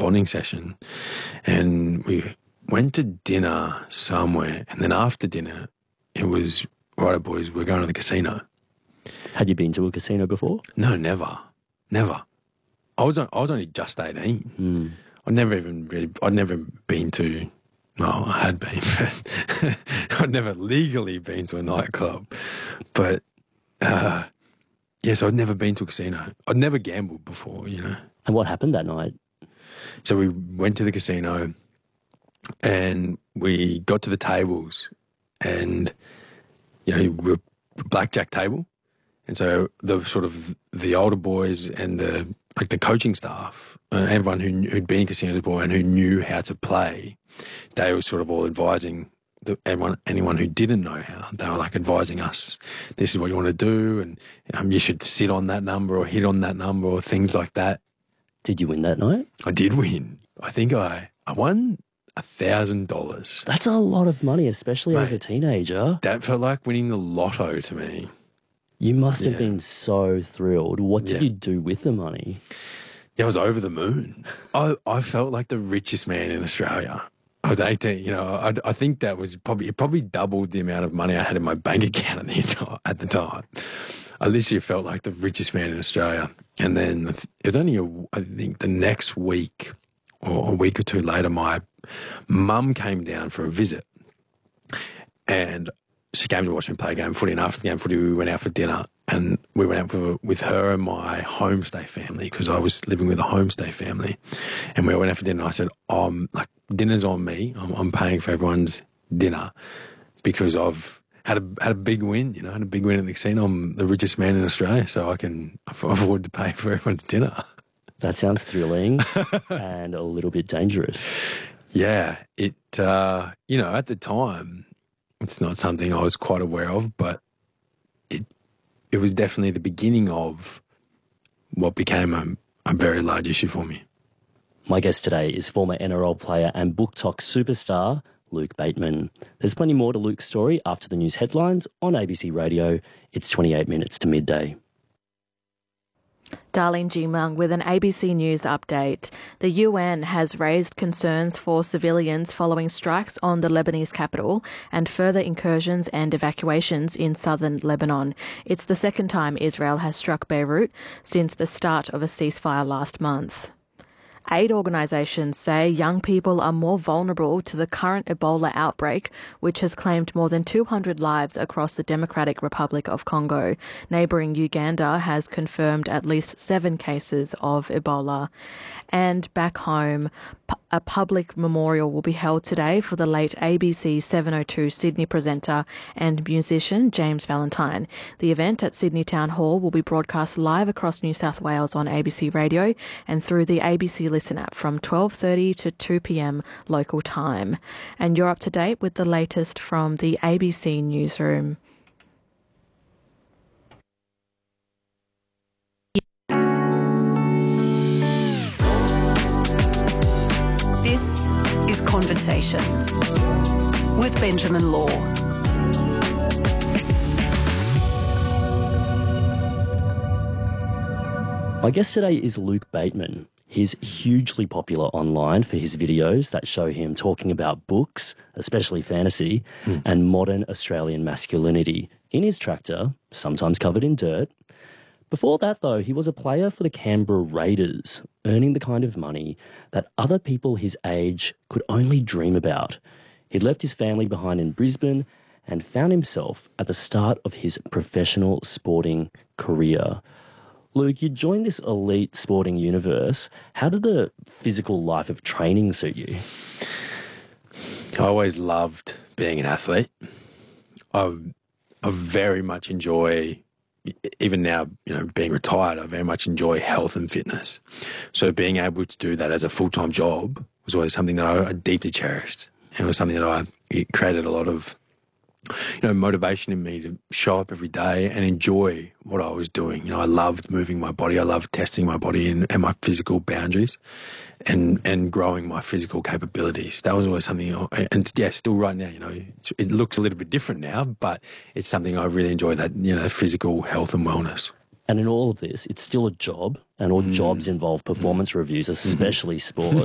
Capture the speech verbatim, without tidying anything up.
bonding session, and we went to dinner somewhere, and then after dinner, it was, right, boys, we're going to the casino. Had you been to a casino before? No, never. Never. I was, on, I was only just eighteen. Mm. I'd never even really, I'd never been to, well, I had been, but I'd never legally been to a nightclub. But, uh, yeah, so I'd never been to a casino. I'd never gambled before, you know. And what happened that night? So we went to the casino and we got to the tables and, you know, we were blackjack table. And so the sort of the older boys and the like the coaching staff, uh, everyone who who'd been in casinos before and who knew how to play, they were sort of all advising the, everyone, anyone who didn't know how. They were like advising us, this is what you want to do, and um, you should sit on that number or hit on that number or things like that. Did you win that night? I did win. I think I I won a thousand dollars. That's a lot of money, especially Mate, as a teenager. That felt like winning the lotto to me. You must have Yeah. been so thrilled. What did Yeah. you do with the money? Yeah, I was over the moon. I, I felt like the richest man in Australia. I was eighteen, you know, I, I think that was probably, it probably doubled the amount of money I had in my bank account at the, time, at the time. I literally felt like the richest man in Australia. And then it was only, a, I think the next week or a week or two later, my mum came down for a visit. And she came to watch me play a game of footy, and after the game of footy, we went out for dinner, and we went out for, with her and my homestay family, because I was living with a homestay family, and we went out for dinner. And I said, um, like, dinner's on me. I'm, I'm paying for everyone's dinner because I've had a had a big win, you know, had a big win at the casino. I'm the richest man in Australia, so I can afford to pay for everyone's dinner. That sounds thrilling and a little bit dangerous. Yeah, it, uh, you know, at the time, it's not something I was quite aware of, but it it was definitely the beginning of what became a, a very large issue for me. My guest today is former N R L player and BookTok superstar, Luke Bateman. There's plenty more to Luke's story after the news headlines on A B C Radio. It's twenty-eight minutes to midday. Darlene Jimang with an A B C News update. The U N has raised concerns for civilians following strikes on the Lebanese capital and further incursions and evacuations in southern Lebanon. It's the second time Israel has struck Beirut since the start of a ceasefire last month. Aid organisations say young people are more vulnerable to the current Ebola outbreak, which has claimed more than two hundred lives across the Democratic Republic of Congo. Neighbouring Uganda has confirmed at least seven cases of Ebola. And back home, a public memorial will be held today for the late A B C seven oh two Sydney presenter and musician James Valentine. The event at Sydney Town Hall will be broadcast live across New South Wales on A B C Radio and through the A B C Listen app from twelve thirty to two p.m. local time. And you're up to date with the latest from the A B C Newsroom. This is Conversations with Benjamin Law. My guest today is Luke Bateman. He's hugely popular online for his videos that show him talking about books, especially fantasy, mm. and modern Australian masculinity in his tractor, sometimes covered in dirt. Before that, though, he was a player for the Canberra Raiders, earning the kind of money that other people his age could only dream about. He'd left his family behind in Brisbane and found himself at the start of his professional sporting career. Luke, you joined this elite sporting universe. How did the physical life of training suit you? I always loved being an athlete. I, I very much enjoy, even now, you know, being retired, I very much enjoy health and fitness. So being able to do that as a full-time job was always something that I, I deeply cherished. It was something that I, it created a lot of, you know, motivation in me to show up every day and enjoy what I was doing. You know, I loved moving my body. I loved testing my body and, and my physical boundaries and, and growing my physical capabilities. That was always something, and yeah, still right now, you know, it looks a little bit different now, but it's something I really enjoy, that, you know, physical health and wellness. And in all of this, it's still a job, and all mm. jobs involve performance mm. reviews, especially sport.